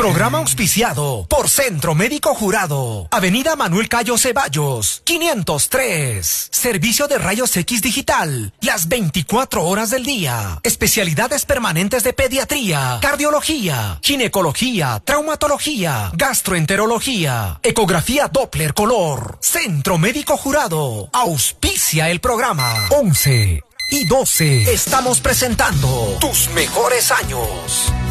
Programa auspiciado por Centro Médico Jurado. Avenida Manuel Cayo Ceballos, 503. Servicio de rayos X digital, las 24 horas del día. Especialidades permanentes de pediatría, cardiología, ginecología, traumatología, gastroenterología, ecografía Doppler color. Centro Médico Jurado. Auspicia el programa. 11 y 12. Estamos presentando tus mejores años.